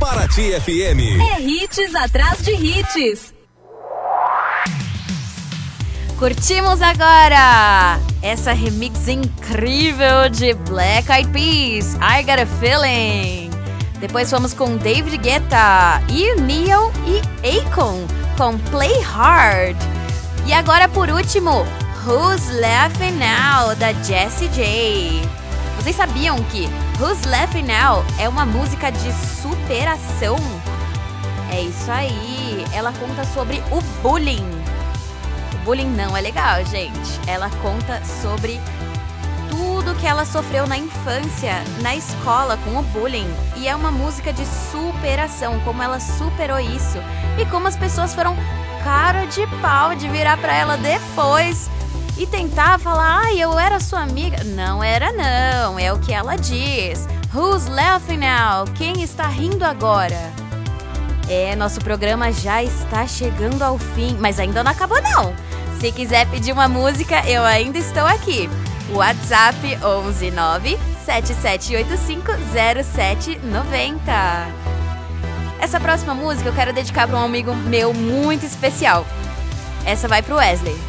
Paraty FM. É hits atrás de hits. Curtimos agora essa remix incrível de Black Eyed Peas, I Got a Feeling. Depois fomos com David Guetta e Neil e Akon com Play Hard. E agora por último, Who's Laughing Now, da Jessie J. Vocês sabiam que Who's Laughing Now é uma música de superação? É isso aí, ela conta sobre o bullying. Bullying não é legal, gente. Ela conta sobre tudo que ela sofreu na infância, na escola, com o bullying. E é uma música de superação, como ela superou isso. E como as pessoas foram cara de pau de virar pra ela depois e tentar falar, ai, eu era sua amiga. Não era não, é o que ela diz. Who's laughing now? Quem está rindo agora? Nosso programa já está chegando ao fim, mas ainda não acabou não. Se quiser pedir uma música, eu ainda estou aqui. WhatsApp 11977850790. Essa próxima música eu quero dedicar para um amigo meu muito especial. Essa vai pro Wesley.